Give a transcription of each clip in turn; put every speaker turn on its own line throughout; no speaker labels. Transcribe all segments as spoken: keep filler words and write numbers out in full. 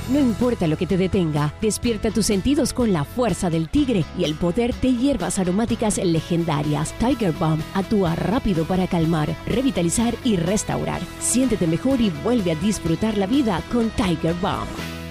No importa lo que te detenga, despierta tus sentidos con la fuerza del tigre y el poder de hierbas aromáticas legendarias. Tiger Balm actúa rápido para calmar, revitalizar y restaurar. Siéntete mejor y vuelve a disfrutar la vida con Tiger Balm.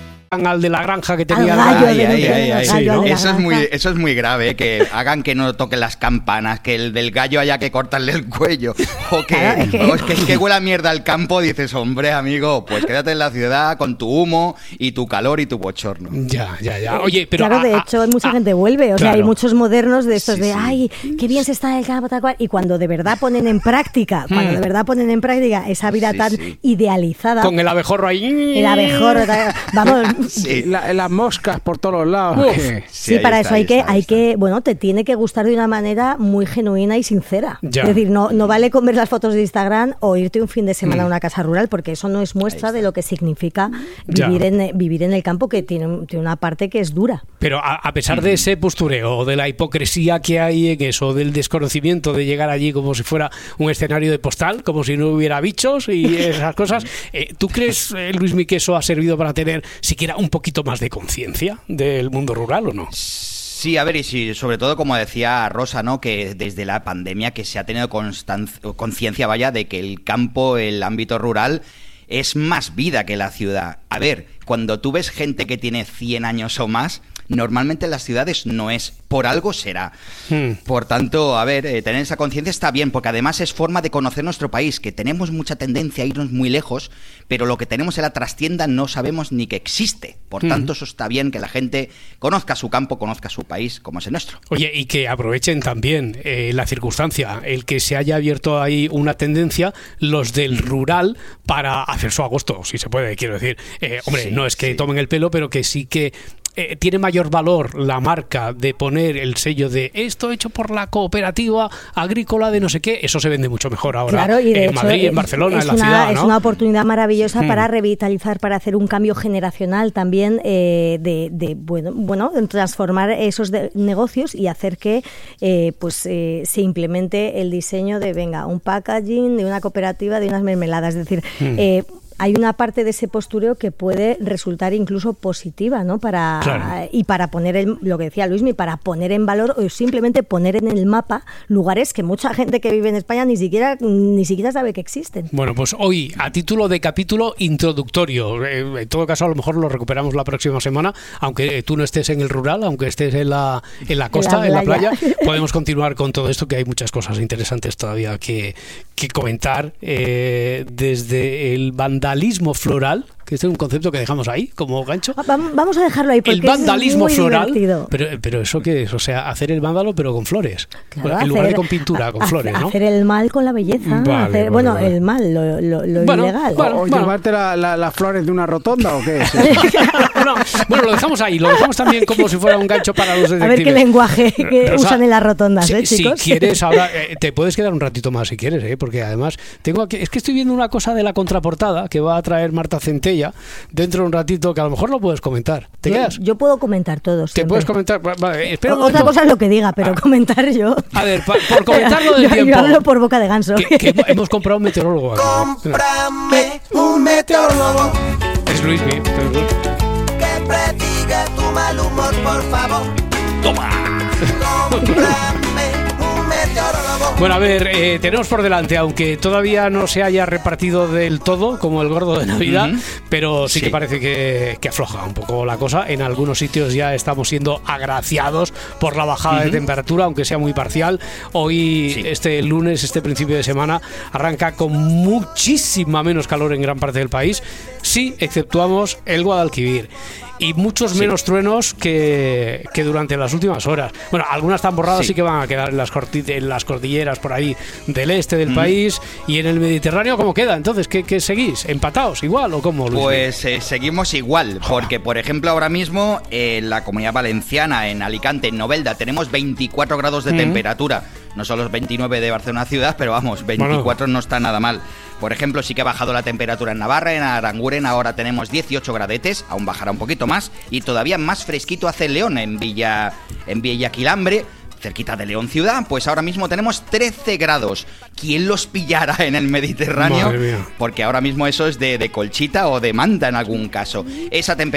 Al de la granja que tenía
al gallo,
ahí,
ahí,
ahí, ahí,
sí, ¿no?
Eso es muy, eso es muy grave, ¿eh? Que hagan que no toquen las campanas, que el del gallo haya que cortarle el cuello, o que,
Claro, es que...
o es que, es que huele a mierda al campo. Dices, hombre, amigo, pues quédate en la ciudad con tu humo y tu calor y tu bochorno.
Ya, ya, ya. Oye, pero
claro, de
a,
hecho,
a,
mucha
a,
gente vuelve. O
claro.
sea, hay muchos modernos de estos
Sí,
de,
sí.
ay, qué bien se está en el campo, tal cual. Y cuando de verdad ponen en práctica, cuando de verdad ponen en práctica esa vida
Sí,
tan
sí.
idealizada.
con el abejorro ahí.
El abejorro, tal- vamos.
Sí.
La- las moscas por todos los lados.
Uf.
que-
Sí,
ahí
para
está,
eso
ahí
hay que,
está, ahí
hay
está.
que, bueno, te tiene que gustar de una manera muy genuina y sincera.
Ya.
Es decir, no, no vale con ver las fotos de Instagram o irte un fin de semana
Mm.
a una casa rural, porque eso no es muestra de lo que significa
Ya.
vivir en, vivir en el campo, que tiene, un- tiene una parte que es dura.
Pero a, a pesar de ese postureo, de la hipocresía que hay en eso, del desconocimiento de llegar allí como si fuera un escenario de postal, como si no hubiera bichos y esas cosas, eh, ¿tú crees, eh, Luismi, que eso ha servido para tener siquiera un poquito más de conciencia del mundo rural o no?
Sí, a ver, y sí, sobre todo como decía Rosa, ¿no? Que desde la pandemia que se ha tenido constan- conciencia, vaya, de que el campo, el ámbito rural, es más vida que la ciudad. A ver, cuando tú ves gente que tiene cien años o más, normalmente en las ciudades no es, por algo será.
Hmm.
Por tanto, a ver, eh, tener esa conciencia está bien, porque además es forma de conocer nuestro país, que tenemos mucha tendencia a irnos muy lejos, pero lo que tenemos en la trastienda no sabemos ni que existe. Por
Hmm.
tanto, eso está bien, que la gente conozca su campo, conozca su país, como es el nuestro.
Oye, y que aprovechen también eh, la circunstancia, el que se haya abierto ahí una tendencia, los del rural, para hacer su agosto, si se puede, quiero decir. Eh, hombre,
Sí,
no es que
sí.
tomen el pelo, pero que sí que eh, tiene mayor valor la marca de poner el sello de esto hecho por la cooperativa agrícola de no sé qué. Eso se vende mucho mejor ahora
Claro, y de
en
hecho,
Madrid, en
es-
Barcelona,
es
en la
una,
ciudad,
es
¿no?
una oportunidad maravillosa
Mm.
para revitalizar, para hacer un cambio generacional también, eh, de, de, bueno, bueno, de transformar esos de- negocios y hacer que eh, pues eh, se implemente el diseño de, venga, un packaging de una cooperativa de unas mermeladas. Es decir,
Mm.
eh, hay una parte de ese postureo que puede resultar incluso positiva, ¿no? Para
Claro.
y para poner el, lo que decía Luismi, para poner en valor o simplemente poner en el mapa lugares que mucha gente que vive en España ni siquiera ni siquiera sabe que existen.
Bueno, pues hoy, a título de capítulo introductorio, eh, en todo caso a lo mejor lo recuperamos la próxima semana, aunque tú no estés en el rural, aunque estés en la, en la costa, en la playa,
playa.
podemos continuar con todo esto, que hay muchas cosas interesantes todavía que, que comentar, eh, desde el vandalismo floral, que este es un concepto que dejamos ahí como gancho.
Va- Vamos a dejarlo ahí porque
El vandalismo
es muy
floral,
divertido.
pero, pero ¿eso qué es? O sea, hacer el vándalo pero con flores.
Claro,
en lugar de
hacer-
con pintura, con
ha-
flores, ¿no?
Hacer el mal con la belleza.
Vale,
hacer-
vale,
bueno,
vale.
el mal, lo, lo- lo
Bueno,
ilegal.
bueno.
o llevarte la- la- las flores de una rotonda o qué es.
bueno, bueno, lo dejamos ahí, lo dejamos también como si fuera un gancho para los detectives.
A ver qué lenguaje que
Rosa,
usan en las rotondas,
si,
¿eh, chicos?
Si quieres, ahora eh, te puedes quedar un ratito más si quieres, ¿eh? Porque además tengo aquí, es que estoy viendo una cosa de la contraportada que va a traer Marta Centella dentro de un ratito, que a lo mejor lo puedes comentar. ¿Te
yo,
quedas?
yo puedo comentar todo.
¿Te
siempre.
puedes comentar? Va- Vale, espera un
Otra
momento.
cosa es lo que diga, pero comentar yo.
A ver, pa- por comentarlo del
yo,
tiempo.
yo hablo por boca de ganso.
Que, que hemos comprado un meteorólogo aquí.
Cómprame un meteorólogo
Es Luis Mi.
que prediga tu mal humor, por favor.
¡Toma!
Cómprame un meteorólogo.
Bueno, a ver, eh, tenemos por delante, aunque todavía no se haya repartido del todo, como el gordo de Navidad,
Ujú.
pero sí,
Sí.
que parece que, que afloja un poco la cosa. En algunos sitios ya estamos siendo agraciados por la bajada de
Ujú.
temperatura, aunque sea muy parcial. Hoy,
Sí.
este lunes, este principio de semana, arranca con muchísima menos calor en gran parte del país, si exceptuamos el Guadalquivir. Y muchos
Sí.
menos truenos que, que durante las últimas horas. Bueno, algunas tamborradas sí,
Sí.
que van a quedar en las, corti- en las cordilleras por ahí del este del
Mm.
país. Y en el Mediterráneo, ¿cómo queda? Entonces, ¿qué, qué seguís? ¿Empatados igual o cómo, Luis?
Pues eh, seguimos igual, porque por ejemplo ahora mismo en la Comunidad Valenciana, en Alicante, en Novelda, tenemos veinticuatro grados de
Mm.
temperatura. No son los veintinueve de Barcelona ciudad, pero vamos, veinticuatro no está nada mal. Por ejemplo, sí que ha bajado la temperatura en Navarra, en Aranguren ahora tenemos dieciocho gradetes, aún bajará un poquito más, y todavía más fresquito hace León, en Villa, en Villa Quilambre, cerquita de León ciudad, pues ahora mismo tenemos trece grados. ¿Quién los pillara en el Mediterráneo?
Madre mía.
Porque ahora mismo eso es de, de colchita o de manta en algún caso. Esa temperatura